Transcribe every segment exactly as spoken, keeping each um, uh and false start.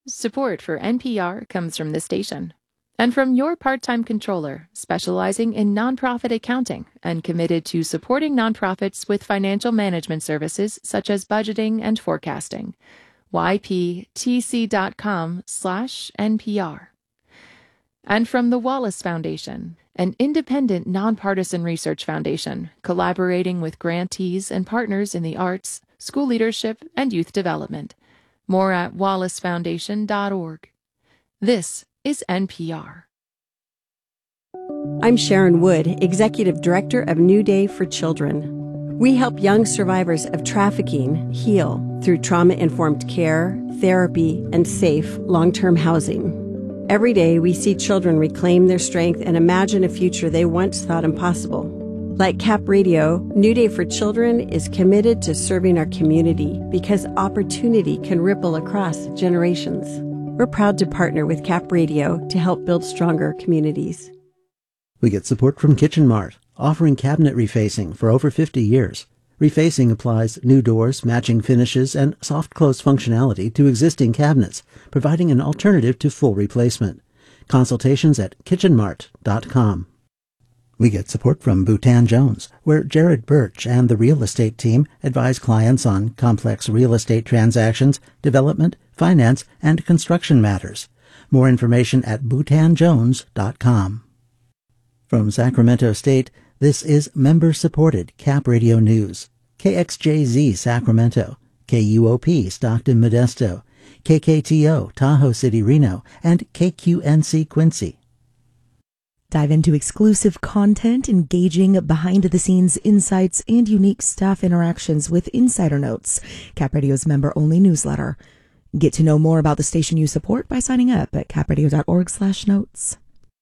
Support for N P R comes from the station and from your part-time controller specializing in nonprofit accounting and committed to supporting nonprofits with financial management services such as budgeting and forecasting. y p t c dot com slash N P R. And from the Wallace Foundation, an independent nonpartisan research foundation collaborating with grantees and partners in the arts, school leadership, and youth development. More at wallace foundation dot org. This is N P R. I'm Sharon Wood, Executive Director of New Day for Children. We help young survivors of trafficking heal through trauma-informed care, therapy, and safe long-term housing. Every day, we see children reclaim their strength and imagine a future they once thought impossible. Like Cap Radio, New Day for Children is committed to serving our community because opportunity can ripple across generations. We're proud to partner with Cap Radio to help build stronger communities. We get support from Kitchen Mart, offering cabinet refacing for over fifty years. Refacing applies new doors, matching finishes, and soft close functionality to existing cabinets, providing an alternative to full replacement. Consultations at kitchen mart dot com. We get support from Bhutan Jones, where Jared Birch and the real estate team advise clients on complex real estate transactions, development, finance, and construction matters. More information at bhutan jones dot com. From Sacramento State, this is member-supported Cap Radio News. K X J Z Sacramento, K U O P Stockton Modesto, K K T O Tahoe City Reno, and K Q N C Quincy. Dive into exclusive content, engaging behind-the-scenes insights, and unique staff interactions with Insider Notes, Cap Radio's member-only newsletter. Get to know more about the station you support by signing up at capradio dot org slash notes.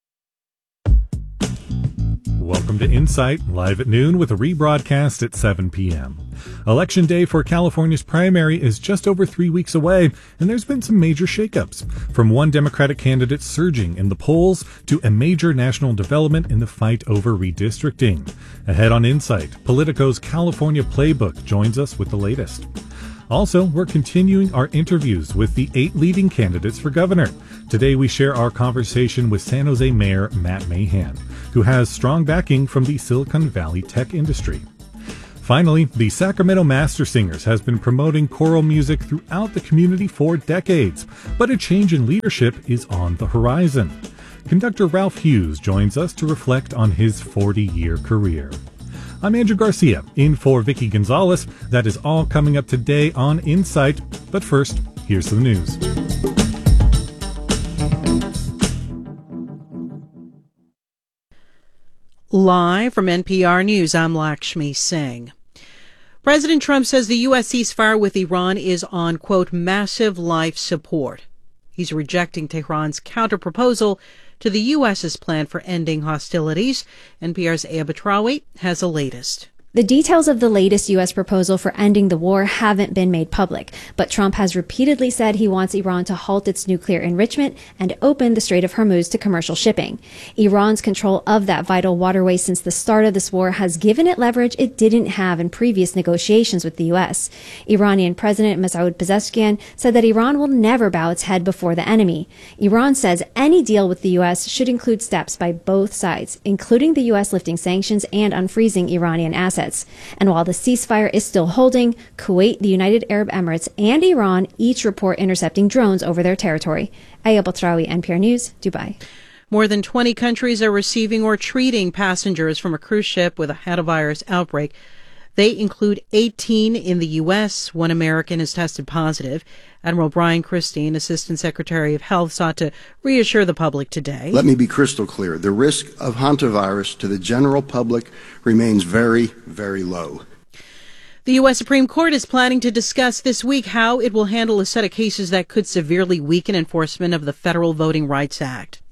Welcome to Insight, live at noon with a rebroadcast at seven p.m. Election day for California's primary is just over three weeks away, and there's been some major shakeups. From one Democratic candidate surging in the polls to a major national development in the fight over redistricting. Ahead on Insight, Politico's California Playbook joins us with the latest. Also, we're continuing our interviews with the eight leading candidates for governor. Today we share our conversation with San Jose Mayor Matt Mahan, who has strong backing from the Silicon Valley tech industry. Finally, the Sacramento Master Singers has been promoting choral music throughout the community for decades, but a change in leadership is on the horizon. Conductor Ralph Hughes joins us to reflect on his forty-year career. I'm Andrew Garcia, in for Vicky Gonzalez. That is all coming up today on Insight. But first, here's the news. Live from N P R News, I'm Lakshmi Singh. President Trump says the U S ceasefire with Iran is on, quote, massive life support. He's rejecting Tehran's counterproposal to the U S's plan for ending hostilities. N P R's Aya Batrawi has the latest. The details of the latest U S proposal for ending the war haven't been made public, but Trump has repeatedly said he wants Iran to halt its nuclear enrichment and open the Strait of Hormuz to commercial shipping. Iran's control of that vital waterway since the start of this war has given it leverage it didn't have in previous negotiations with the U S. Iranian President Masoud Pezeshkian said that Iran will never bow its head before the enemy. Iran says any deal with the U S should include steps by both sides, including the U S lifting sanctions and unfreezing Iranian assets. And while the ceasefire is still holding, Kuwait, the United Arab Emirates, and Iran each report intercepting drones over their territory. Aya Batrawi, N P R News, Dubai. More than twenty countries are receiving or treating passengers from a cruise ship with a hantavirus outbreak. They include eighteen in the U S. One American has tested positive. Admiral Brian Christine, Assistant Secretary of Health, sought to reassure the public today. Let me be crystal clear. The risk of hantavirus to the general public remains very, very low. The U S. Supreme Court is planning to discuss this week how it will handle a set of cases that could severely weaken enforcement of the Federal Voting Rights Act.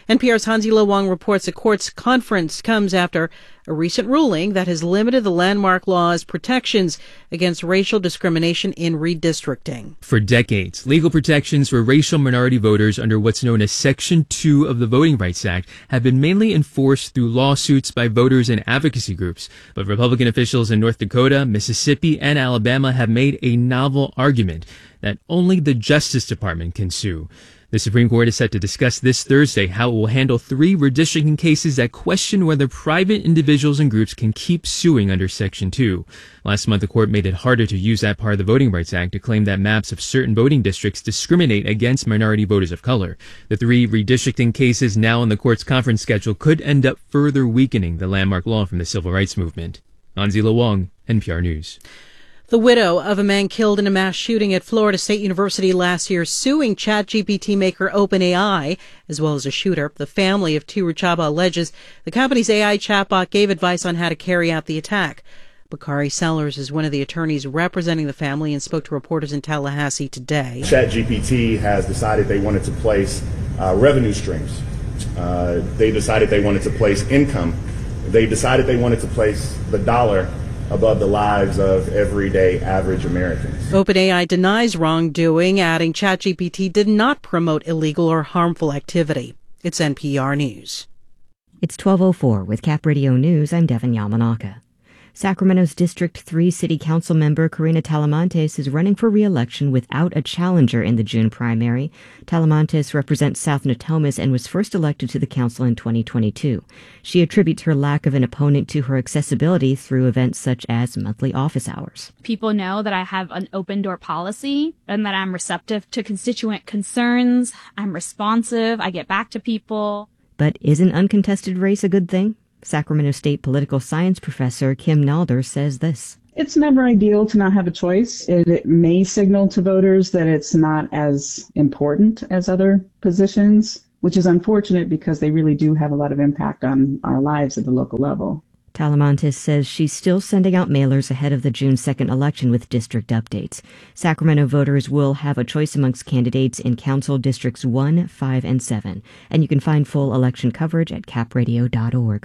N P R's Hansi-Lo Wang reports the court's conference comes after a recent ruling that has limited the landmark law's protections against racial discrimination in redistricting. For decades, legal protections for racial minority voters under what's known as Section two of the Voting Rights Act have been mainly enforced through lawsuits by voters and advocacy groups. But Republican officials in North Dakota, Mississippi, and Alabama have made a novel argument that only the Justice Department can sue. The Supreme Court is set to discuss this Thursday how it will handle three redistricting cases that question whether private individuals and groups can keep suing under Section two. Last month, the court made it harder to use that part of the Voting Rights Act to claim that maps of certain voting districts discriminate against minority voters of color. The three redistricting cases now on the court's conference schedule could end up further weakening the landmark law from the civil rights movement. Hansi-Lo Wang, N P R News. The widow of a man killed in a mass shooting at Florida State University last year suing ChatGPT maker OpenAI, as well as a shooter. The family of Tiu Rachaba alleges the company's A I chatbot gave advice on how to carry out the attack. Bakari Sellers is one of the attorneys representing the family and spoke to reporters in Tallahassee today. ChatGPT has decided they wanted to place uh, revenue streams. Uh, they decided they wanted to place income. They decided they wanted to place the dollar above the lives of everyday average Americans. OpenAI denies wrongdoing, adding ChatGPT did not promote illegal or harmful activity. It's N P R News. It's twelve oh four with Cap Radio News. I'm Devin Yamanaka. Sacramento's District three City Council member Karina Talamantes is running for re-election without a challenger in the June primary. Talamantes represents South Natomas and was first elected to the council in twenty twenty-two. She attributes her lack of an opponent to her accessibility through events such as monthly office hours. People know that I have an open door policy and that I'm receptive to constituent concerns. I'm responsive. I get back to people. But is an uncontested race a good thing? Sacramento State political science professor Kim Nalder says this. It's never ideal to not have a choice. It, it may signal to voters that it's not as important as other positions, which is unfortunate because they really do have a lot of impact on our lives at the local level. Talamantes says she's still sending out mailers ahead of the June second election with district updates. Sacramento voters will have a choice amongst candidates in Council Districts one, five, and seven, and you can find full election coverage at cap radio dot org.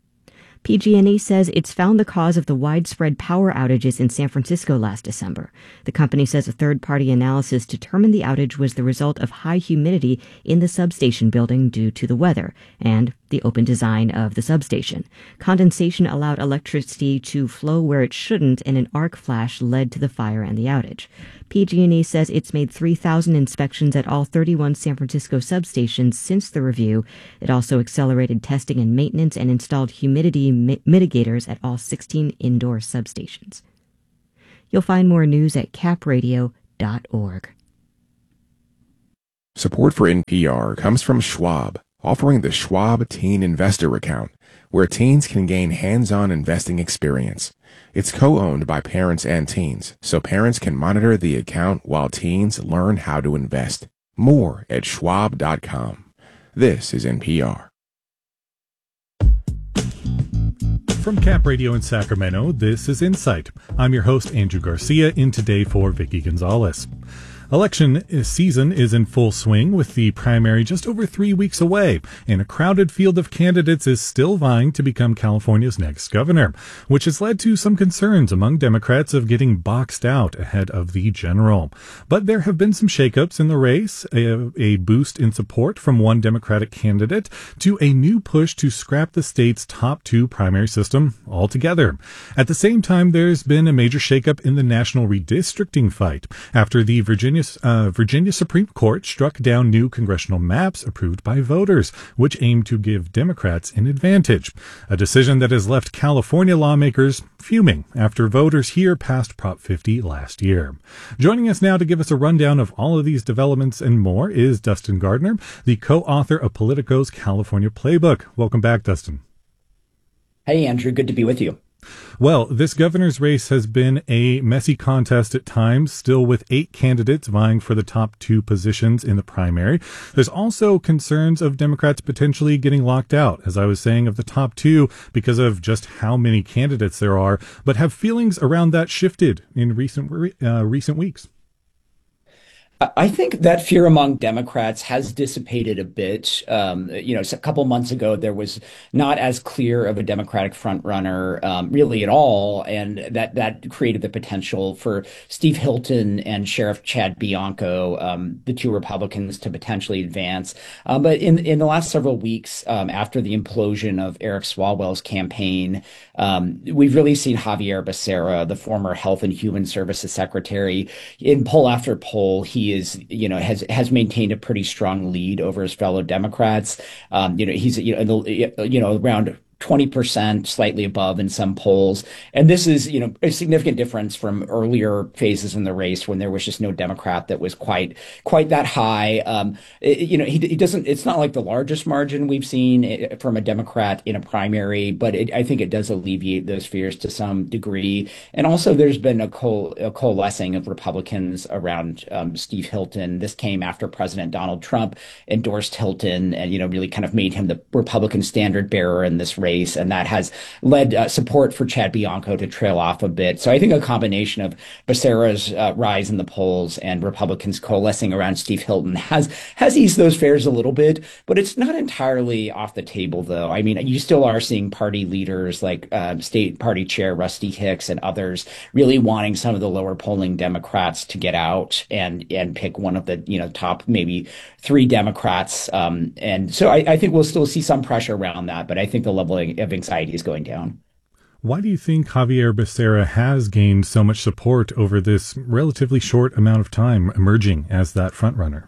P G and E says it's found the cause of the widespread power outages in San Francisco last December. The company says a third-party analysis determined the outage was the result of high humidity in the substation building due to the weather and the open design of the substation. Condensation allowed electricity to flow where it shouldn't, and an arc flash led to the fire and the outage. P G and E says it's made three thousand inspections at all thirty-one San Francisco substations since the review. It also accelerated testing and maintenance and installed humidity mi- mitigators at all sixteen indoor substations. You'll find more news at cap radio dot org. Support for N P R comes from Schwab, offering the Schwab Teen Investor Account, where teens can gain hands-on investing experience. It's co-owned by parents and teens, so parents can monitor the account while teens learn how to invest. More at schwab dot com. This is N P R. From Cap Radio in Sacramento, this is Insight. I'm your host, Andrew Garcia, in today for Vicky Gonzalez. Election season is in full swing, with the primary just over three weeks away, and a crowded field of candidates is still vying to become California's next governor, which has led to some concerns among Democrats of getting boxed out ahead of the general. But there have been some shakeups in the race, a, a boost in support from one Democratic candidate to a new push to scrap the state's top two primary system altogether. At the same time, there's been a major shakeup in the national redistricting fight after the Virginia Uh, Virginia Supreme Court struck down new congressional maps approved by voters, which aim to give Democrats an advantage. A decision that has left California lawmakers fuming after voters here passed Prop fifty last year. Joining us now to give us a rundown of all of these developments and more is Dustin Gardner, the co-author of Politico's California Playbook. Welcome back, Dustin. Hey, Andrew. Good to be with you. Well, this governor's race has been a messy contest at times, still with eight candidates vying for the top two positions in the primary. There's also concerns of Democrats potentially getting locked out, as I was saying, of the top two because of just how many candidates there are, but have feelings around that shifted in recent uh, recent weeks? I think that fear among Democrats has dissipated a bit. Um, you know, a couple months ago, there was not as clear of a Democratic frontrunner um, really at all, and that that created the potential for Steve Hilton and Sheriff Chad Bianco, um, the two Republicans, to potentially advance. Um, but in in the last several weeks, um, after the implosion of Eric Swalwell's campaign, um, we've really seen Javier Becerra, the former Health and Human Services Secretary, in poll after poll, he is, you know, has has maintained a pretty strong lead over his fellow Democrats. Um, you know, he's, you know, in the, you know, around twenty percent, slightly above in some polls. And this is, you know, a significant difference from earlier phases in the race when there was just no Democrat that was quite quite that high. Um, it, you know, he, he doesn't, it's not like the largest margin we've seen from a Democrat in a primary, but it, I think it does alleviate those fears to some degree. And also there's been a, co- a coalescing of Republicans around um, Steve Hilton. This came after President Donald Trump endorsed Hilton and, you know, really kind of made him the Republican standard bearer in this race. And that has led uh, support for Chad Bianco to trail off a bit. So I think a combination of Becerra's uh, rise in the polls and Republicans coalescing around Steve Hilton has has eased those fears a little bit, but it's not entirely off the table, though. I mean, you still are seeing party leaders like uh, State Party Chair Rusty Hicks and others really wanting some of the lower polling Democrats to get out and and pick one of the, you know, top maybe three Democrats. Um, and so I, I think we'll still see some pressure around that, but I think the level of anxiety is going down. Why do you think Javier Becerra has gained so much support over this relatively short amount of time emerging as that frontrunner?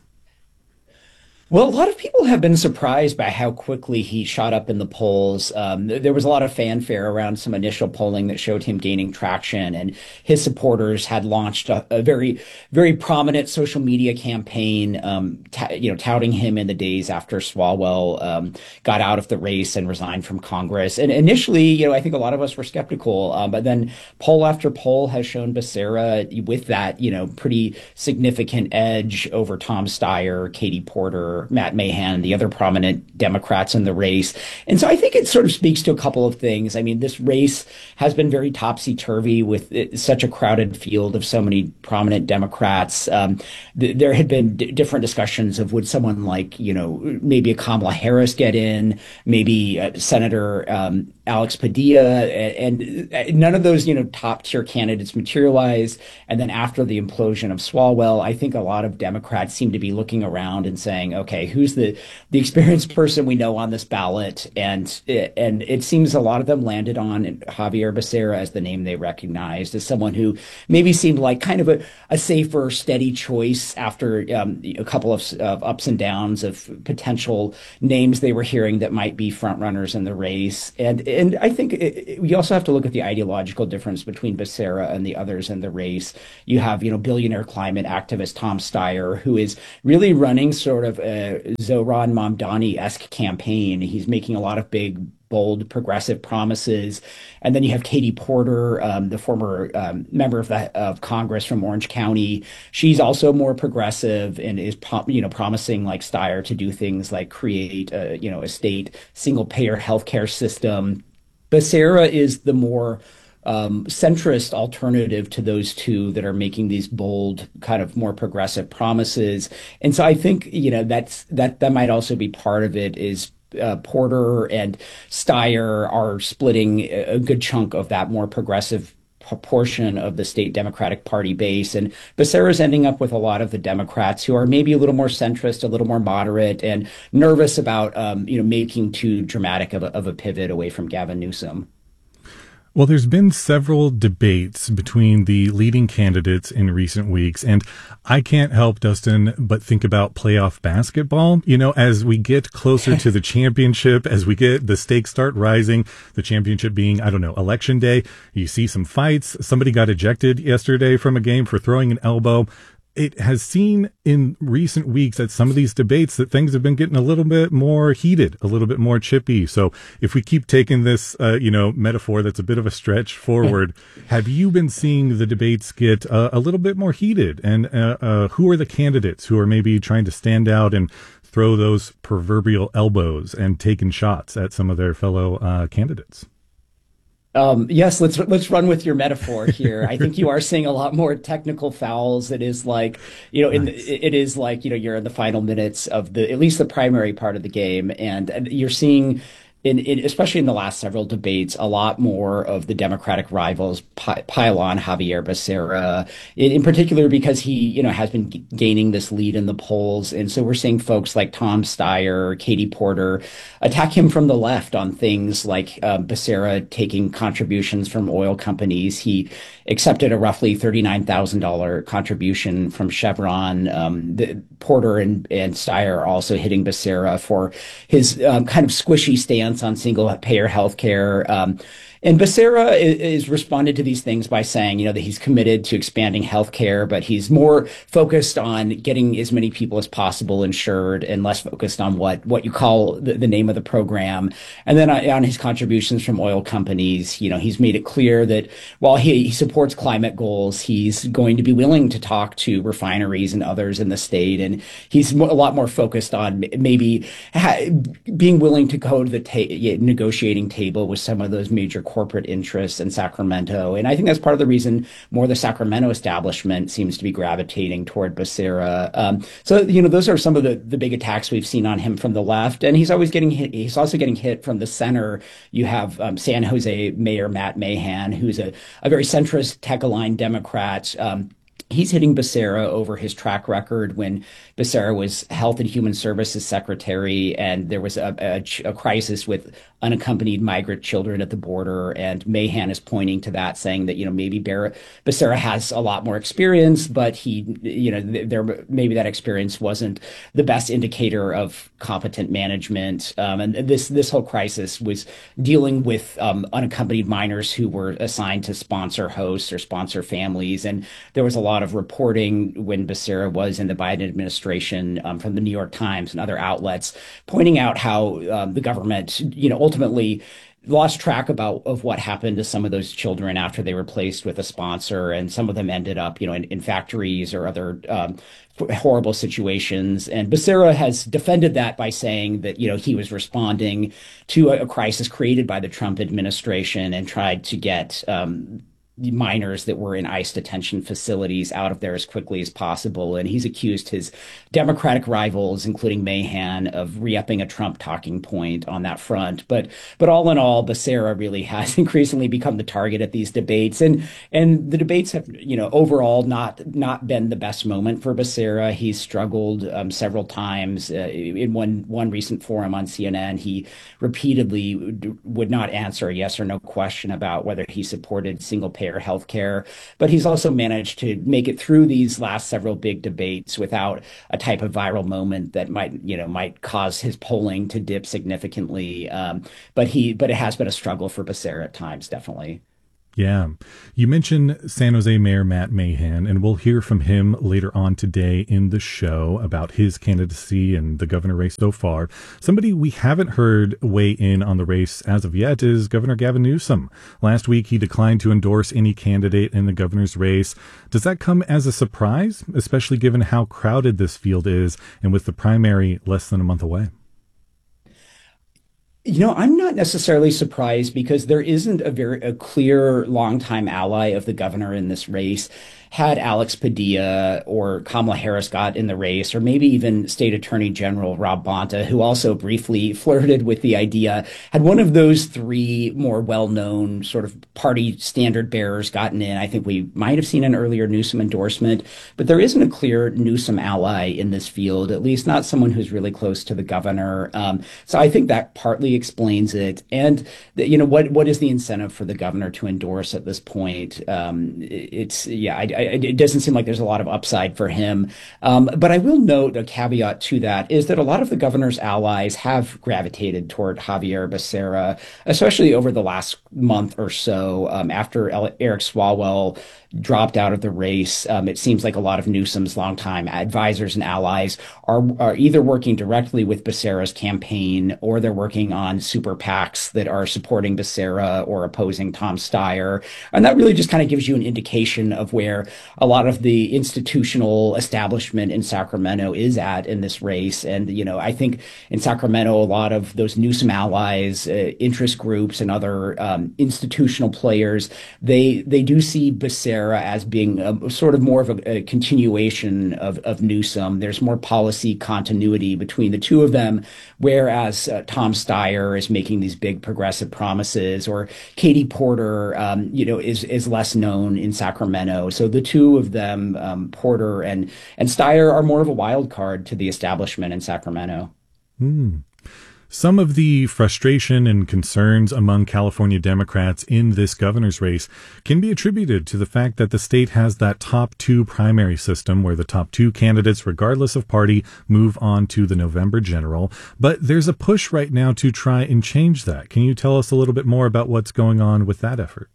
Well, a lot of people have been surprised by how quickly he shot up in the polls. Um, there was a lot of fanfare around some initial polling that showed him gaining traction, and his supporters had launched a, a very, very prominent social media campaign, um, ta- you know, touting him in the days after Swalwell um, got out of the race and resigned from Congress. And initially, you know, I think a lot of us were skeptical, um, but then poll after poll has shown Becerra with that, you know, pretty significant edge over Tom Steyer, Katie Porter, Matt Mahan, the other prominent Democrats in the race. And so I think it sort of speaks to a couple of things. I mean, this race has been very topsy-turvy with such a crowded field of so many prominent Democrats. Um, th- there had been d- different discussions of would someone like, you know, maybe a Kamala Harris get in, maybe uh, Senator um, Alex Padilla, and, and none of those, you know, top tier candidates materialized. And then after the implosion of Swalwell, I think a lot of Democrats seem to be looking around and saying, okay, who's the, the experienced person we know on this ballot? And, and it seems a lot of them landed on Javier Becerra as the name they recognized, as someone who maybe seemed like kind of a, a safer, steady choice after um, a couple of, of ups and downs of potential names they were hearing that might be frontrunners in the race. And And I think it, we also have to look at the ideological difference between Becerra and the others in the race. You have, you know, billionaire climate activist Tom Steyer, who is really running sort of a Zohran Mamdani-esque campaign. He's making a lot of big, bold, progressive promises. And then you have Katie Porter, um, the former um, member of, the, of Congress from Orange County. She's also more progressive and is, you know, promising like Steyer to do things like create a, you know, a state single-payer healthcare system. Becerra is the more um, centrist alternative to those two that are making these bold, kind of more progressive promises. And so I think, you know, that's that that might also be part of it is Uh, Porter and Steyer are splitting a good chunk of that more progressive portion of the state Democratic Party base. And Becerra's ending up with a lot of the Democrats who are maybe a little more centrist, a little more moderate, and nervous about, um, you know, making too dramatic of a, of a pivot away from Gavin Newsom. Well, there's been several debates between the leading candidates in recent weeks, and I can't help, Dustin, but think about playoff basketball. You know, as we get closer to the championship, as we get the stakes start rising, the championship being, I don't know, election day, you see some fights. Somebody got ejected yesterday from a game for throwing an elbow. It has seen in recent weeks at some of these debates that things have been getting a little bit more heated, a little bit more chippy. So if we keep taking this, uh, you know, metaphor that's a bit of a stretch forward, have you been seeing the debates get uh, a little bit more heated? And uh, uh, who are the candidates who are maybe trying to stand out and throw those proverbial elbows and taking shots at some of their fellow uh, candidates? Um, yes, let's let's run with your metaphor here. I think you are seeing a lot more technical fouls. It is like, you know, nice. in, it is like, you know, you're in the final minutes of the, at least the primary part of the game, and, and you're seeing, In, in, especially in the last several debates, a lot more of the Democratic rivals pi- pile on Javier Becerra, in, in particular because he, you know, has been g- gaining this lead in the polls. And so we're seeing folks like Tom Steyer, Katie Porter, attack him from the left on things like uh, Becerra taking contributions from oil companies. He accepted a roughly thirty-nine thousand dollars contribution from Chevron. Um, the, Porter and, and Steyer are also hitting Becerra for his um, kind of squishy stance on single-payer healthcare. Um, and Becerra is, is responded to these things by saying, you know, that he's committed to expanding healthcare, but he's more focused on getting as many people as possible insured and less focused on what, what you call the, the name of the program. And then on, on his contributions from oil companies, you know, he's made it clear that while he, he supports climate goals, he's going to be willing to talk to refineries and others in the state. And he's a lot more focused on maybe ha- being willing to go to the ta- negotiating table with some of those major corporate interests in Sacramento. And I think that's part of the reason more of the Sacramento establishment seems to be gravitating toward Becerra. Um, so, you know, those are some of the, the big attacks we've seen on him from the left. And he's always getting hit. He's also getting hit from the center. You have um, San Jose Mayor Matt Mahan, who's a, a very centrist, tech-aligned Democrat. Um, He's hitting Becerra over his track record when Becerra was Health and Human Services Secretary, and there was a, a, a crisis with unaccompanied migrant children at the border. And Mahan is pointing to that, saying that, you know, maybe Ber- Becerra has a lot more experience, but he, you know, there maybe that experience wasn't the best indicator of competent management. Um, and this this whole crisis was dealing with um, unaccompanied minors who were assigned to sponsor hosts or sponsor families, and there was a lot of reporting when Becerra was in the Biden administration um, from the New York Times and other outlets pointing out how um, the government, you know, ultimately lost track about of what happened to some of those children after they were placed with a sponsor, and some of them ended up, you know, in, in factories or other um, horrible situations. And Becerra has defended that by saying that, you know, he was responding to a, a crisis created by the Trump administration and tried to get um, minors that were in ICE detention facilities out of there as quickly as possible. And he's accused his Democratic rivals, including Mahan, of re-upping a Trump talking point on that front. But but all in all, Becerra really has increasingly become the target at these debates. And and the debates have, you know, overall not not been the best moment for Becerra. He's struggled um, several times. Uh, in one one recent forum on C N N, he repeatedly would, would not answer a yes or no question about whether he supported single-payer healthcare, but he's also managed to make it through these last several big debates without a type of viral moment that might, you know, might cause his polling to dip significantly. Um, but he, but it has been a struggle for Becerra at times, definitely. Yeah. You mentioned San Jose Mayor Matt Mahan, and we'll hear from him later on today in the show about his candidacy and the governor race so far. Somebody we haven't heard weigh in on the race as of yet is Governor Gavin Newsom. Last week, he declined to endorse any candidate in the governor's race. Does that come as a surprise, especially given how crowded this field is and with the primary less than a month away? You know, I'm not necessarily surprised because there isn't a very a clear longtime ally of the governor in this race. Had Alex Padilla or Kamala Harris got in the race, or maybe even State Attorney General Rob Bonta, who also briefly flirted with the idea, had one of those three more well-known sort of party standard bearers gotten in, I think we might have seen an earlier Newsom endorsement. But there isn't a clear Newsom ally in this field, at least not someone who's really close to the governor. Um, so I think that partly explains it. And, the, you know, what what is the incentive for the governor to endorse at this point? Um, it's, yeah, I, I, it doesn't seem like there's a lot of upside for him. Um, but I will note a caveat to that is that a lot of the governor's allies have gravitated toward Javier Becerra, especially over the last month or so um, after Eric Swalwell dropped out of the race. Um, it seems like a lot of Newsom's longtime advisors and allies are, are either working directly with Becerra's campaign or they're working on super PACs that are supporting Becerra or opposing Tom Steyer. And that really just kind of gives you an indication of where where a lot of the institutional establishment in Sacramento is at in this race. And, you know, I think in Sacramento, a lot of those Newsom allies, uh, interest groups and other um, institutional players, they they do see Becerra as being a, sort of more of a, a continuation of, of Newsom. There's more policy continuity between the two of them, whereas uh, Tom Steyer is making these big progressive promises, or Katie Porter, um, you know, is is less known in Sacramento. So the two of them, um, Porter and and Steyer, are more of a wild card to the establishment in Sacramento. Hmm. Some of the frustration and concerns among California Democrats in this governor's race can be attributed to the fact that the state has that top two primary system where the top two candidates, regardless of party, move on to the November general. But there's a push right now to try and change that. Can you tell us a little bit more about what's going on with that effort?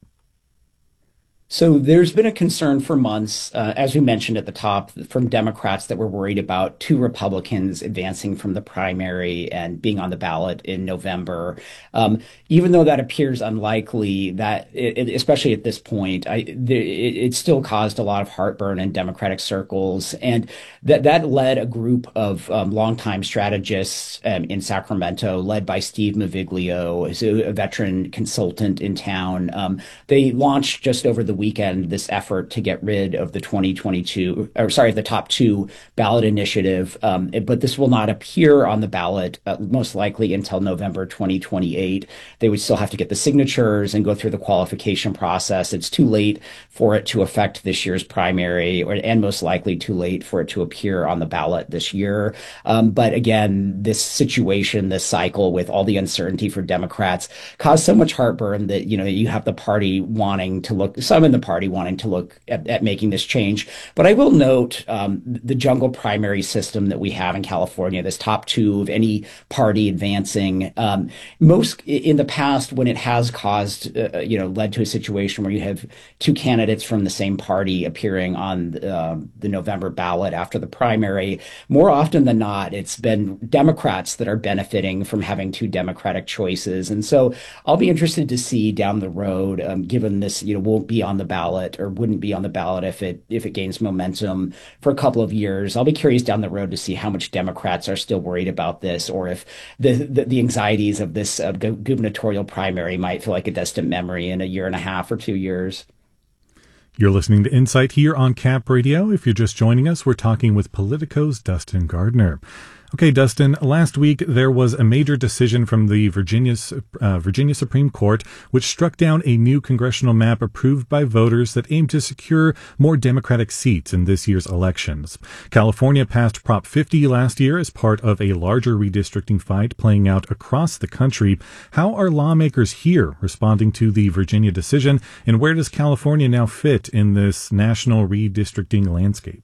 So there's been a concern for months, uh, as we mentioned at the top, from Democrats that were worried about two Republicans advancing from the primary and being on the ballot in November. Um, even though that appears unlikely, that it, especially at this point, I, the, it, it still caused a lot of heartburn in Democratic circles, and that that led a group of um, longtime strategists um, in Sacramento, led by Steve Maviglio, who's a veteran consultant in town. Um, they launched just over the weekend this effort to get rid of the twenty twenty-two, or sorry, the top two ballot initiative. Um, it, but this will not appear on the ballot, uh, most likely until November twenty twenty-eight. They would still have to get the signatures and go through the qualification process. It's too late for it to affect this year's primary, or, and most likely too late for it to appear on the ballot this year. Um, but again, this situation, this cycle with all the uncertainty for Democrats caused so much heartburn that, you know, you have the party wanting to look, some in the party wanting to look at, at making this change. But I will note um, the jungle primary system that we have in California, this top two of any party advancing, um, most in the past, when it has caused, uh, you know, led to a situation where you have two candidates from the same party appearing on uh, the November ballot after the primary, more often than not, it's been Democrats that are benefiting from having two Democratic choices. And so I'll be interested to see down the road, um, given this, you know, won't be on the ballot or wouldn't be on the ballot if it if it gains momentum for a couple of years. I'll be curious down the road to see how much Democrats are still worried about this, or if the the, the anxieties of this uh, gubernatorial primary might feel like a distant memory in a year and a half or two years. You're listening to Insight here on Cap Radio. If you're just joining us, we're talking with Politico's Dustin Gardner. Okay, Dustin, last week there was a major decision from the Virginia, uh, Virginia Supreme Court, which struck down a new congressional map approved by voters that aimed to secure more Democratic seats in this year's elections. California passed Prop fifty last year as part of a larger redistricting fight playing out across the country. How are lawmakers here responding to the Virginia decision, and where does California now fit in this national redistricting landscape?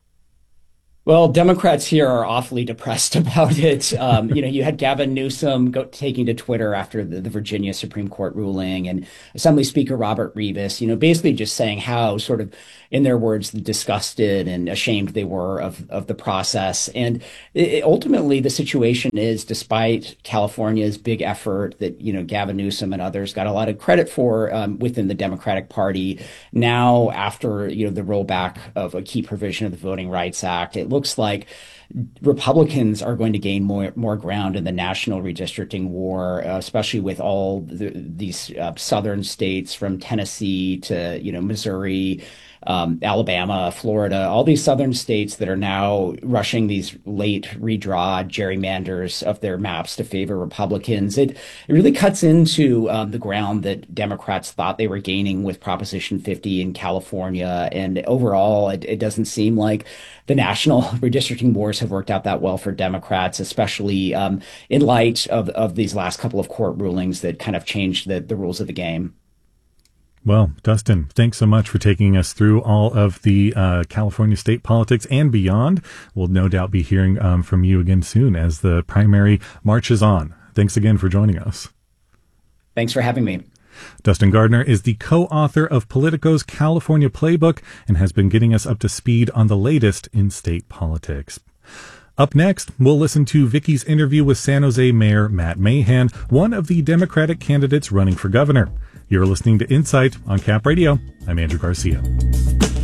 Well, Democrats here are awfully depressed about it. Um, you know, you had Gavin Newsom go, taking to Twitter after the, the Virginia Supreme Court ruling, and Assembly Speaker Robert Revis, you know, basically just saying how sort of, in their words, disgusted and ashamed they were of, of the process. And it, ultimately, the situation is, despite California's big effort that, you know, Gavin Newsom and others got a lot of credit for um, within the Democratic Party, now after, you know, the rollback of a key provision of the Voting Rights Act, it looks like Republicans are going to gain more more ground in the national redistricting war, uh, especially with all the, these uh, southern states from Tennessee to, you know, Missouri, um, Alabama, Florida, all these southern states that are now rushing these late redraw gerrymanders of their maps to favor Republicans. It, it really cuts into um, the ground that Democrats thought they were gaining with Proposition fifty in California. And overall, it, it doesn't seem like the national redistricting wars have worked out that well for Democrats, especially um, in light of, of these last couple of court rulings that kind of changed the, the rules of the game. Well, Dustin, thanks so much for taking us through all of the uh, California state politics and beyond. We'll no doubt be hearing um, from you again soon as the primary marches on. Thanks again for joining us. Thanks for having me. Dustin Gardner is the co-author of Politico's California Playbook and has been getting us up to speed on the latest in state politics. Up next, we'll listen to Vicky's interview with San Jose Mayor Matt Mahan, one of the Democratic candidates running for governor. You're listening to Insight on Cap Radio. I'm Andrew Garcia.